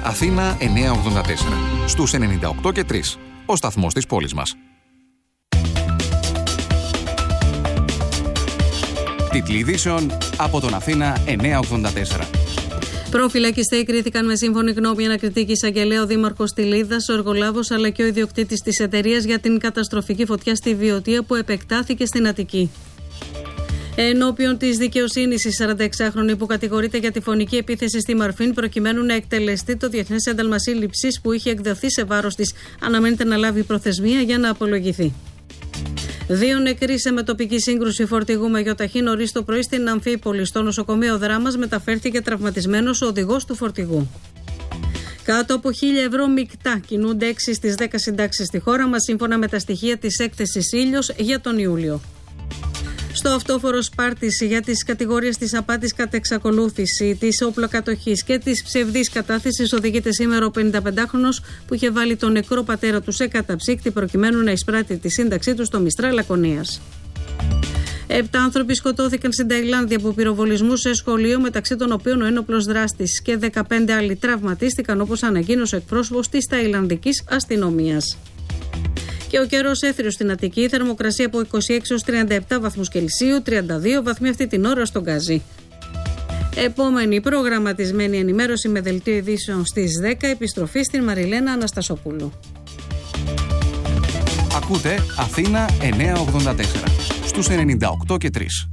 Αθήνα 984. Στους 98 και 3. Ο σταθμός της πόλης μας. Τίτλοι ειδήσεων από τον Αθήνα 984. Προφυλακιστέ κρίθηκαν με σύμφωνη γνώμη ανακριτική εισαγγελέα ο Δήμαρχος Στυλίδας, ο εργολάβος αλλά και ο ιδιοκτήτης της εταιρείας για την καταστροφική φωτιά στη Βιωτία που επεκτάθηκε στην Αττική. Ενώπιον της δικαιοσύνης, η 46χρονη που κατηγορείται για τη φωνική επίθεση στη Μαρφίν προκειμένου να εκτελεστεί το διεθνές ένταλμα σύλληψης που είχε εκδοθεί σε βάρος της, αναμένεται να λάβει προθεσμία για να απολογηθεί. 2 νεκροί σε μετοπική σύγκρουση φορτηγού με γιοταχή νωρίς το πρωί στην Αμφίπολη. Στο νοσοκομείο Δράμας μεταφέρθηκε τραυματισμένος ο οδηγός του φορτηγού. Κάτω από 1.000 ευρώ μεικτά κινούνται 6 στις 10 συντάξεις στη χώρα μας, σύμφωνα με τα στοιχεία της έκθεσης Ήλιος για τον Ιούλιο. Στο αυτόφορο Σπάρτης για τις κατηγορίες της απάτης κατά εξακολούθηση, της όπλοκατοχής και της ψευδής κατάθεσης οδηγείται σήμερα ο 55χρονος που είχε βάλει τον νεκρό πατέρα του σε καταψύκτη προκειμένου να εισπράττει τη σύνταξή του στο Μιστρά Λακωνίας. 7 άνθρωποι σκοτώθηκαν στην Ταϊλάνδη από πυροβολισμούς σε σχολείο, μεταξύ των οποίων ο ένοπλος δράστης, και 15 άλλοι τραυματίστηκαν, όπως ανακοίνωσε εκπρόσωπος της Ταϊλανδικής αστυνομίας. Και ο καιρός έθριος στην Αττική, θερμοκρασία από 26 έως 37 βαθμούς Κελσίου, 32 βαθμοί αυτή την ώρα στον Γκαζί. Επόμενη προγραμματισμένη ενημέρωση με δελτίο ειδήσεων στις 10, επιστροφή στην Μαριλένα Αναστασοπούλου. Ακούτε Αθήνα 984 στους 98 και 3.